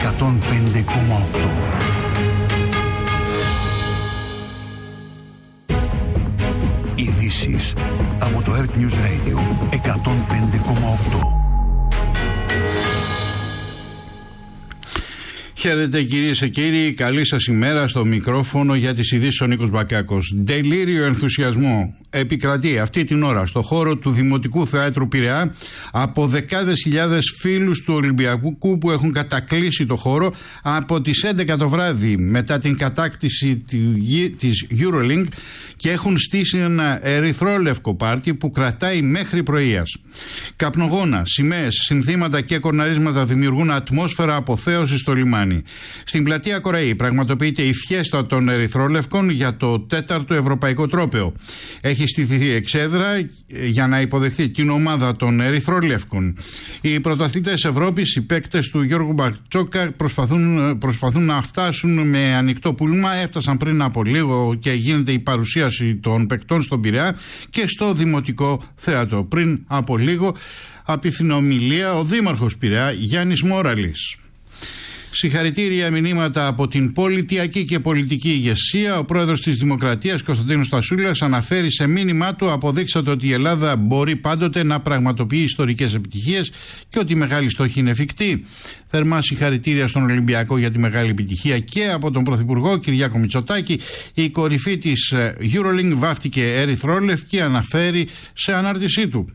Ειδήσεις από το Earth News Radio 105,8. Χαίρετε κυρίες και κύριοι, καλή σας ημέρα. Στο μικρόφωνο για τις ειδήσεις ο Νίκος Μπακάκος. Ντελήριο ενθουσιασμό επικρατεί αυτή την ώρα στο χώρο του Δημοτικού Θεάτρου Πειραιά από δεκάδες χιλιάδες φίλους του Ολυμπιακού που έχουν κατακλείσει το χώρο από τις 11 το βράδυ μετά την κατάκτηση της EuroLink και έχουν στήσει ένα ερυθρόλευκο πάρτι που κρατάει μέχρι πρωίας. Καπνογόνα, σημαίες, συνθήματα και κορναρίσματα δημιουργούν ατμόσφαιρα αποθέωσης στο λιμάνι. Στην πλατεία Κοραή πραγματοποιείται η φιέστα των ερυθρόλευκων για το 4ο Ευρωπαϊκό Τρόπαιο. Έχει στηθεί εξέδρα για να υποδεχθεί την ομάδα των ερυθρόλευκων. Οι πρωταθλητές Ευρώπης, οι παίκτες του Γιώργου Μπαρτσόκα, προσπαθούν να φτάσουν με ανοιχτό πούλμα. Έφτασαν πριν από λίγο και γίνεται η παρουσίαση των παικτών στον Πειραιά και στο Δημοτικό Θέατρο. Πριν από λίγο απίθυνε ομιλία ο Δήμαρχος Πειραιά, Γιάννης Μόραλης. Συγχαρητήρια μηνύματα από την πολιτιακή και πολιτική ηγεσία. Ο πρόεδρος της Δημοκρατίας, Κωνσταντίνος Τασούλας, αναφέρει σε μήνυμά του: αποδείξατε ότι η Ελλάδα μπορεί πάντοτε να πραγματοποιεί ιστορικές επιτυχίες και ότι η μεγάλη στόχη είναι εφικτή. Θερμά συγχαρητήρια στον Ολυμπιακό για τη μεγάλη επιτυχία και από τον Πρωθυπουργό Κυριάκο Μητσοτάκη. Η κορυφή της EuroLink βάφτηκε ερυθρόλευκη, αναφέρει σε ανάρτησή του.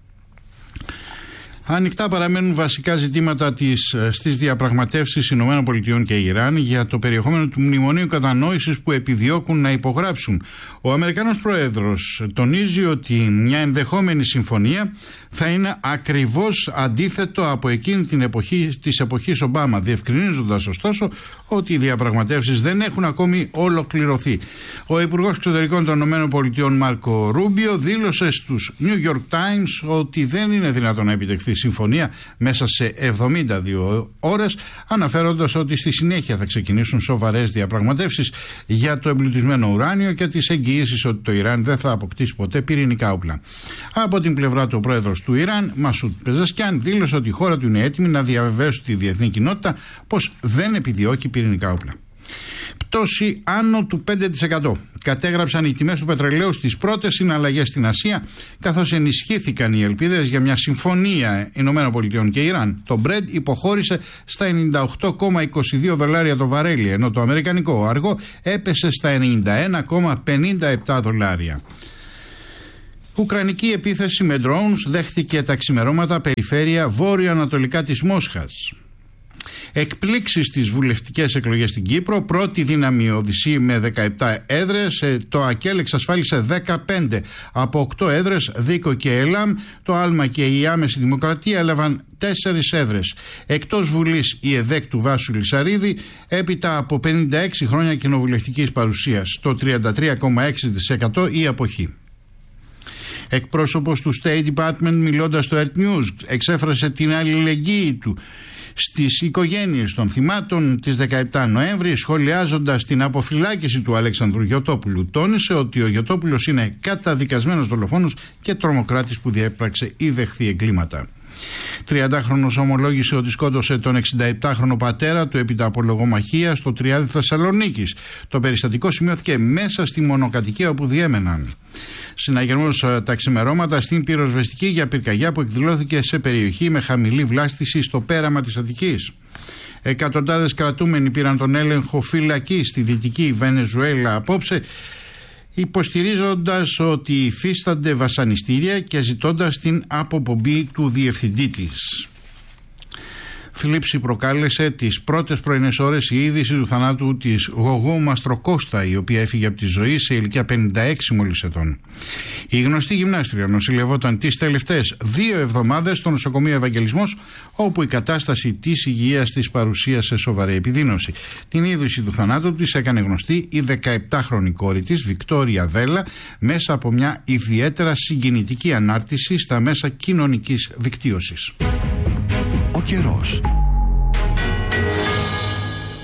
Ανοιχτά παραμένουν βασικά ζητήματα στις διαπραγματεύσεις ΗΠΑ και Ιράν για το περιεχόμενο του Μνημονίου Κατανόησης που επιδιώκουν να υπογράψουν. Ο Αμερικανός Πρόεδρος τονίζει ότι μια ενδεχόμενη συμφωνία θα είναι ακριβώς αντίθετο από εκείνη την εποχή της εποχής Ομπάμα, διευκρινίζοντας ωστόσο ότι οι διαπραγματεύσεις δεν έχουν ακόμη ολοκληρωθεί. Ο Υπουργός Εξωτερικών των ΗΠΑ Μάρκο Ρούμπιο δήλωσε στους New York Times ότι δεν είναι δυνατόν να επιτευχθεί συμφωνία μέσα σε 72 ώρες, αναφέροντας ότι στη συνέχεια θα ξεκινήσουν σοβαρές διαπραγματεύσεις για το εμπλουτισμένο ουράνιο και τις εγγυήσεις ότι το Ιράν δεν θα αποκτήσει ποτέ πυρηνικά όπλα. Από την πλευρά του, ο πρόεδρος του Ιράν, Μασούντ Πεζεσκιάν, δήλωσε ότι η χώρα του είναι έτοιμη να διαβεβαιώσει τη διεθνή κοινότητα πως δεν επιδιώκει πυρηνικά όπλα. Πτώση άνω του 5%. Κατέγραψαν οι τιμές του πετρελαίου στις πρώτες συναλλαγές στην Ασία, καθώς ενισχύθηκαν οι ελπίδες για μια συμφωνία ΗΠΑ και Ιράν. Το Brent υποχώρησε στα $98,22 το βαρέλι, ενώ το αμερικανικό αργό έπεσε στα $91,57. Ουκρανική επίθεση με drones δέχτηκε τα ξημερώματα περιφέρεια βόρειο-ανατολικά της Μόσχας. Εκπλήξεις στις βουλευτικές εκλογές στην Κύπρο. Πρώτη δύναμη Οδυσσή με 17 έδρες. Το ΑΚΕΛ εξασφάλισε 15 από 8 έδρες. Δίκο και ΕΛΑΜ, το Άλμα και η Άμεση Δημοκρατία έλαβαν 4 έδρες. Εκτός Βουλής η ΕΔΕΚ του Βάσου Λυσαρίδη, έπειτα από 56 χρόνια κοινοβουλευτικής παρουσίας. Στο 33,6% η αποχή. Εκπρόσωπος του State Department, μιλώντας στο Earth News, εξέφρασε την αλληλεγγύη του στις οικογένειες των θυμάτων της 17 Νοέμβρη, σχολιάζοντας την αποφυλάκηση του Αλέξανδρου Γιωτόπουλου. Τόνισε ότι ο Γιωτόπουλος είναι καταδικασμένος δολοφόνος και τρομοκράτης που διέπραξε ή δεχθεί εγκλήματα. 30χρονος ομολόγησε ότι σκότωσε τον 67χρονο πατέρα του επί τα απολογομαχία στο Τριάδι Θεσσαλονίκης. Το περιστατικό σημειώθηκε μέσα στη μονοκατοικία όπου διέμεναν. Συναγερμός τα ξημερώματα στην πυροσβεστική για πυρκαγιά που εκδηλώθηκε σε περιοχή με χαμηλή βλάστηση στο πέραμα της Αττικής. Εκατοντάδες κρατούμενοι πήραν τον έλεγχο φυλακή στη δυτική Βενεζουέλα απόψε, υποστηρίζοντας ότι υφίστανται βασανιστήρια και ζητώντας την αποπομπή του διευθυντή της. Θλίψη προκάλεσε τις πρώτες πρωινές ώρες η είδηση του θανάτου της Γογού Μαστροκώστα, η οποία έφυγε από τη ζωή σε ηλικία 56 μόλις ετών. Η γνωστή γυμνάστρια νοσηλευόταν τις τελευταίες 2 εβδομάδες στο νοσοκομείο Ευαγγελισμός, όπου η κατάσταση της υγείας της παρουσίασε σοβαρή επιδείνωση. Την είδηση του θανάτου της έκανε γνωστή η 17χρονη κόρη της, Βικτόρια Βέλα, μέσα από μια ιδιαίτερα συγκινητική ανάρτηση στα μέσα κοινωνικής δικτύωσης. Ο καιρός.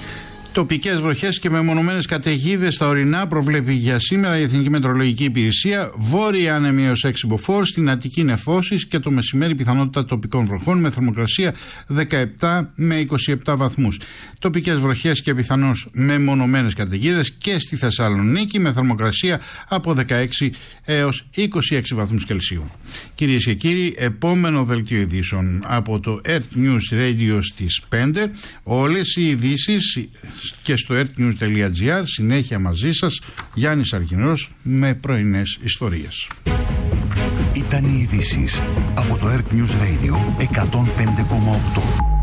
Τοπικές βροχές και μεμονωμένες καταιγίδες στα ορεινά προβλέπει για σήμερα η Εθνική Μετεωρολογική Υπηρεσία. Βόρεια άνεμη έως 6 μποφόρ, στην Αττική νεφώσεις και το μεσημέρι πιθανότητα τοπικών βροχών με θερμοκρασία 17 με 27 βαθμούς. Τοπικές βροχές και πιθανώς μεμονωμένες καταιγίδες και στη Θεσσαλονίκη με θερμοκρασία από 16 έως 26 βαθμούς Κελσίου. Κυρίες και κύριοι, επόμενο δελτίο ειδήσεων από το Earth News Radio στις 5. Όλες οι ειδήσεις και στο earthnews.gr. Συνέχεια μαζί σας Γιάννης Αρχινός με πρωινές ιστορίες. Ήταν οι ειδήσεις από το Earth News Radio 105,8.